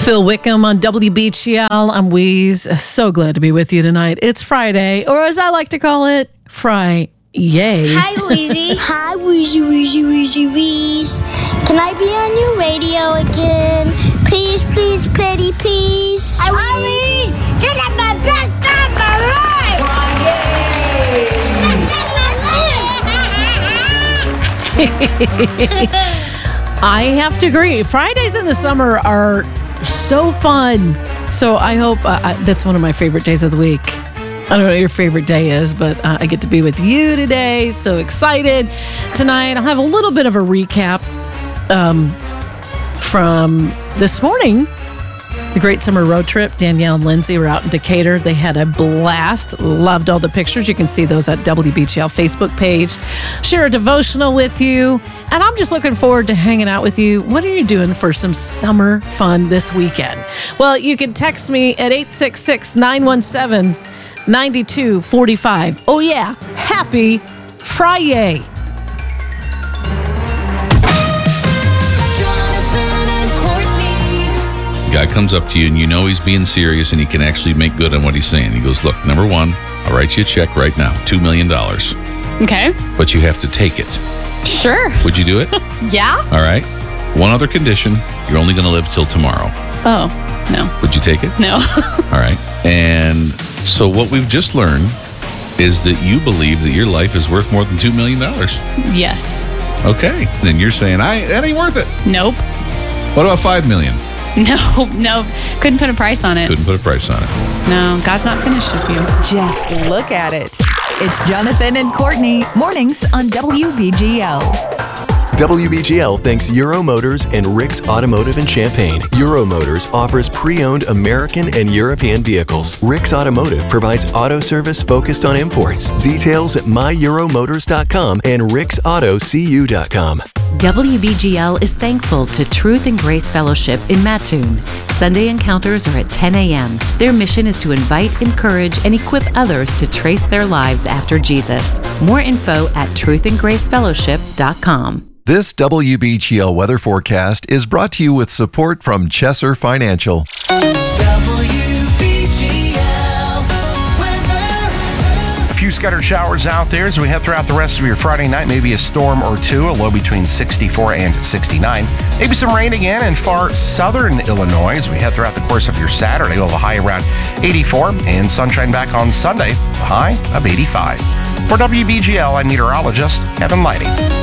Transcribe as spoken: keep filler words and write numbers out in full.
Phil Wickham on W B G L. I'm Wheeze. So glad to be with you tonight. It's Friday, or as I like to call it, Fry. Yay. Hi, Wheezy. Hi, Wheezy, Wheezy, Wheezy, Wheeze. Can I be on your radio again? Please, please, pretty, please. Hi, Wheeze. This is my best time of my life. Yay. I have to agree. Fridays in the summer are so fun. So I hope uh, I, that's one of my favorite days of the week. I don't know what your favorite day is, but uh, I get to be with you today. So excited. Tonight, I'll have a little bit of a recap um, from this morning. The Great Summer Road Trip. Danielle and Lindsay were out in Decatur. They had a blast. Loved all the pictures. You can see those at W B G L Facebook page. Share a devotional with you. And I'm just looking forward to hanging out with you. What are you doing for some summer fun this weekend? Well, you can text me at eight six six, nine one seven, nine two four five. Oh, yeah. Happy Friday. Guy comes up to you and you know he's being serious and he can actually make good on what he's saying. He goes, look, number one, I'll write you a check right now, two million dollars. Okay. But you have to take it. Sure. Would you do it? Yeah. All right. One other condition, you're only going to live till tomorrow. Oh, no. Would you take it? No. All right. And so what we've just learned is that you believe that your life is worth more than two million dollars. Yes. Okay. Then you're saying, I that ain't worth it. Nope. What about five million dollars? No, no. Couldn't put a price on it. Couldn't put a price on it. No, God's not finished with you. Just look at it. It's Jonathan and Courtney, mornings on W B G L. W B G L thanks Euro Motors and Rick's Automotive in Champaign. Euro Motors offers pre-owned American and European vehicles. Rick's Automotive provides auto service focused on imports. Details at my euro motors dot com and ricks auto c u dot com. W B G L is thankful to Truth and Grace Fellowship in Mattoon. Sunday encounters are at ten a.m. Their mission is to invite, encourage, and equip others to trace their lives after Jesus. More info at truth and grace fellowship dot com. This W B G L weather forecast is brought to you with support from Chesser Financial. W B G L weather. A few scattered showers out there as we head throughout the rest of your Friday night. Maybe a storm or two, a low between sixty-four and sixty-nine. Maybe some rain again in far southern Illinois as we head throughout the course of your Saturday. We'll have a high around eighty-four and sunshine back on Sunday, a high of eighty-five. For W B G L, I'm meteorologist Kevin Lighty.